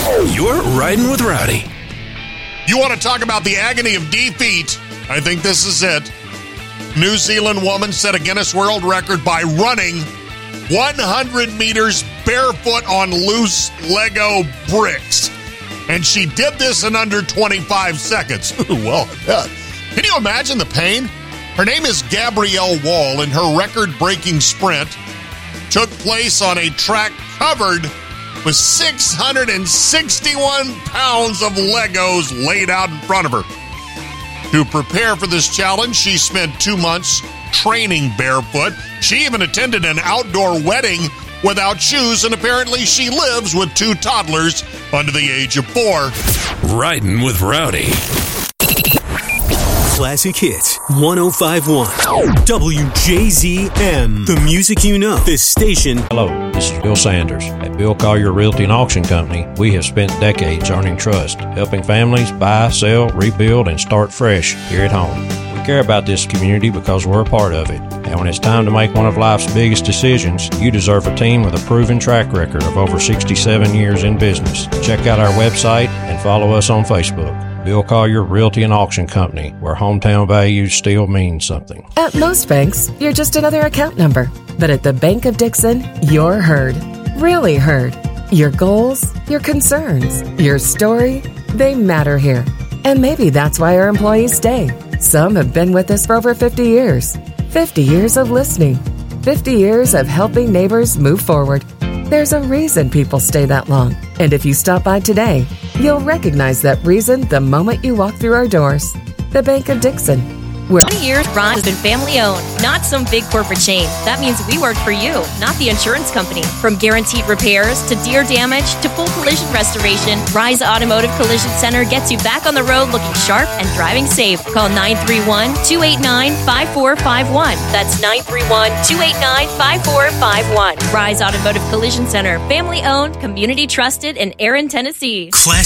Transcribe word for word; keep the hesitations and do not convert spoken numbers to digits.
You're riding with Rowdy. You want to talk about the agony of defeat? I think this is it. New Zealand woman set a Guinness World Record by running one hundred meters barefoot on loose Lego bricks. And she did this in under twenty-five seconds. Well, yeah. Can you imagine the pain? Her name is Gabrielle Wall, and her record-breaking sprint took place on a track covered with six hundred sixty-one pounds of Legos laid out in front of her. To prepare for this challenge, she spent two months training barefoot. She even attended an outdoor wedding without shoes, and apparently she lives with two toddlers under the age of four. Riding with Rowdy. Classic Hits one oh five point one W J Z M. The music you know. This station. Hello, this is Bill Sanders. At Bill Collier Realty and Auction Company, we have spent decades earning trust, helping families buy, sell, rebuild, and start fresh here at home. We care about this community because we're a part of it. And when it's time to make one of life's biggest decisions, you deserve a team with a proven track record of over sixty-seven years in business. Check out our website and follow us on Facebook. Bill Collier Realty and Auction Company, where hometown values still mean something. At most banks, you're just another account number. But at the Bank of Dixon, you're heard. Really heard. Your goals, your concerns, your story, they matter here. And maybe that's why our employees stay. Some have been with us for over fifty years. fifty years of listening. fifty years of helping neighbors move forward. There's a reason people stay that long. And if you stop by today, you'll recognize that reason the moment you walk through our doors. The Bank of Dixon. We're twenty years, Ron has been family owned, not some big corporate chain. That means we work for you, not the insurance company. From guaranteed repairs to deer damage to full collision restoration, Rise Automotive Collision Center gets you back on the road looking sharp and driving safe. Call nine three one, two eight nine, five four five one. That's nine three one, two eight nine, five four five one. Rise Automotive Collision Center, family owned, community trusted in Erin, Tennessee. Classic